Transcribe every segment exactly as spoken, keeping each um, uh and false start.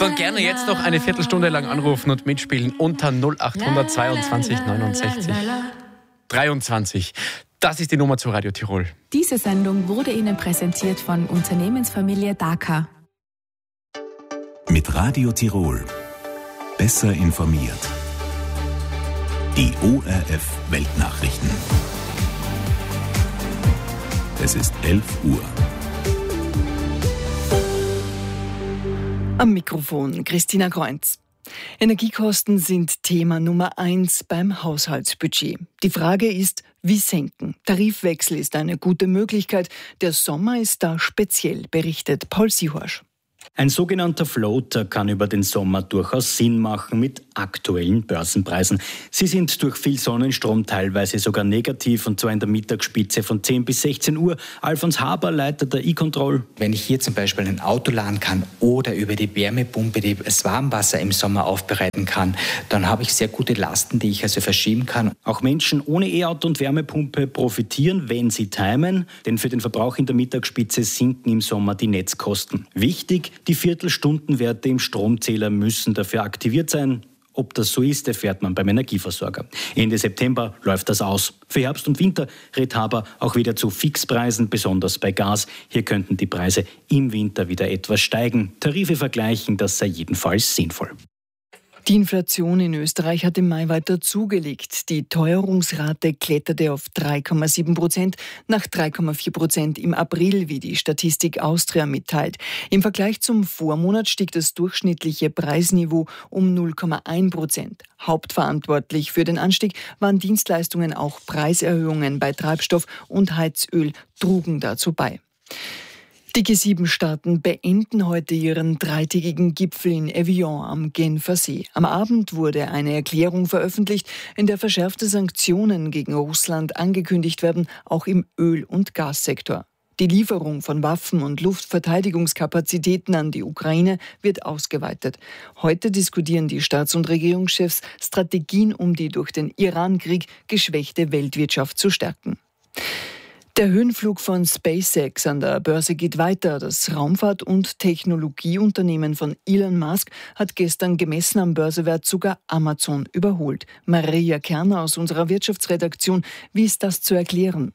Dann gerne jetzt noch eine Viertelstunde lang anrufen und mitspielen unter null achthundertzweiundzwanzig neunundsechzig dreiundzwanzig. Das ist die Nummer zu Radio Tirol. Diese Sendung wurde Ihnen präsentiert von Unternehmensfamilie Daka. Mit Radio Tirol. Besser informiert. Die O R F Weltnachrichten. Es ist elf Uhr. Am Mikrofon Christina Kreunz. Energiekosten sind Thema Nummer eins beim Haushaltsbudget. Die Frage ist, wie senken? Tarifwechsel ist eine gute Möglichkeit. Der Sommer ist da speziell, berichtet Paul Siehorsch. Ein sogenannter Floater kann über den Sommer durchaus Sinn machen mit aktuellen Börsenpreisen. Sie sind durch viel Sonnenstrom teilweise sogar negativ, und zwar in der Mittagsspitze von zehn bis sechzehn Uhr. Alfons Haber, Leiter der E-Control. Wenn ich hier zum Beispiel ein Auto laden kann oder über die Wärmepumpe das Warmwasser im Sommer aufbereiten kann, dann habe ich sehr gute Lasten, die ich also verschieben kann. Auch Menschen ohne E-Auto und Wärmepumpe profitieren, wenn sie timen, denn für den Verbrauch in der Mittagsspitze sinken im Sommer die Netzkosten. Wichtig, die Viertelstundenwerte im Stromzähler müssen dafür aktiviert sein. Ob das so ist, erfährt man beim Energieversorger. Ende September läuft das aus. Für Herbst und Winter rät Haber auch wieder zu Fixpreisen, besonders bei Gas. Hier könnten die Preise im Winter wieder etwas steigen. Tarife vergleichen, das sei jedenfalls sinnvoll. Die Inflation in Österreich hat im Mai weiter zugelegt. Die Teuerungsrate kletterte auf drei Komma sieben Prozent nach drei Komma vier Prozent im April, wie die Statistik Austria mitteilt. Im Vergleich zum Vormonat stieg das durchschnittliche Preisniveau um null Komma eins Prozent. Hauptverantwortlich für den Anstieg waren Dienstleistungen, auch Preiserhöhungen bei Treibstoff und Heizöl trugen dazu bei. Die G sieben Staaten beenden heute ihren dreitägigen Gipfel in Evian am Genfer See. Am Abend wurde eine Erklärung veröffentlicht, in der verschärfte Sanktionen gegen Russland angekündigt werden, auch im Öl- und Gassektor. Die Lieferung von Waffen und Luftverteidigungskapazitäten an die Ukraine wird ausgeweitet. Heute diskutieren die Staats- und Regierungschefs Strategien, um die durch den Iran-Krieg geschwächte Weltwirtschaft zu stärken. Der Höhenflug von SpaceX an der Börse geht weiter. Das Raumfahrt- und Technologieunternehmen von Elon Musk hat gestern gemessen am Börsewert sogar Amazon überholt. Maria Kerner aus unserer Wirtschaftsredaktion, wie ist das zu erklären?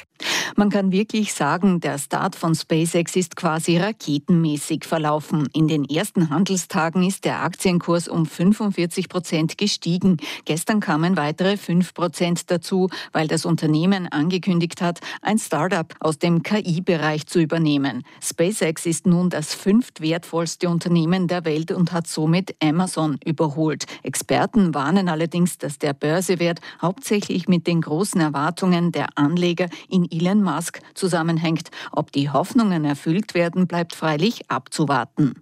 Man kann wirklich sagen, der Start von SpaceX ist quasi raketenmäßig verlaufen. In den ersten Handelstagen ist der Aktienkurs um fünfundvierzig Prozent gestiegen. Gestern kamen weitere fünf Prozent dazu, weil das Unternehmen angekündigt hat, ein Start-up aus dem K I-Bereich zu übernehmen. SpaceX ist nun das fünftwertvollste Unternehmen der Welt und hat somit Amazon überholt. Experten warnen allerdings, dass der Börsewert hauptsächlich mit den großen Erwartungen der Anleger in Elon Musk zusammenhängt. Ob die Hoffnungen erfüllt werden, bleibt freilich abzuwarten.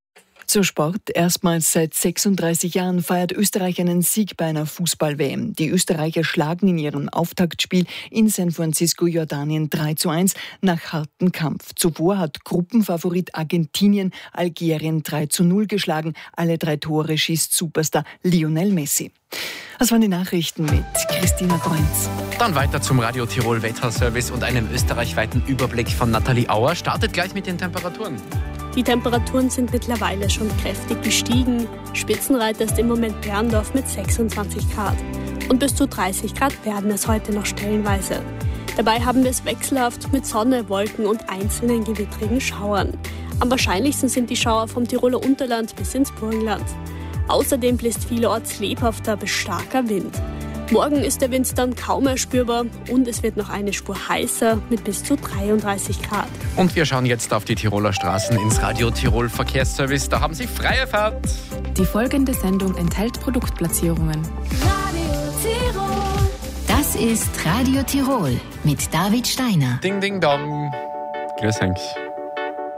Zur Sport. Erstmals seit sechsunddreißig Jahren feiert Österreich einen Sieg bei einer Fußball-W M. Die Österreicher schlagen in ihrem Auftaktspiel in San Francisco, Jordanien drei zu eins nach hartem Kampf. Zuvor hat Gruppenfavorit Argentinien Algerien drei zu null geschlagen. Alle drei Tore schießt Superstar Lionel Messi. Das waren die Nachrichten mit Christina Kreunz. Dann weiter zum Radio Tirol Wetterservice und einem österreichweiten Überblick von Nathalie Auer. Startet gleich mit den Temperaturen. Die Temperaturen sind mittlerweile schon kräftig gestiegen. Spitzenreiter ist im Moment Berndorf mit sechsundzwanzig Grad. Und bis zu dreißig Grad werden es heute noch stellenweise. Dabei haben wir es wechselhaft mit Sonne, Wolken und einzelnen gewittrigen Schauern. Am wahrscheinlichsten sind die Schauer vom Tiroler Unterland bis ins Burgenland. Außerdem bläst vielerorts lebhafter bis starker Wind. Morgen ist der Wind dann kaum mehr spürbar und es wird noch eine Spur heißer mit bis zu dreiunddreißig Grad. Und wir schauen jetzt auf die Tiroler Straßen ins Radio Tirol Verkehrsservice. Da haben Sie freie Fahrt. Die folgende Sendung enthält Produktplatzierungen. Radio Tirol. Das ist Radio Tirol mit David Steiner. Ding, ding, dong. Grüß euch.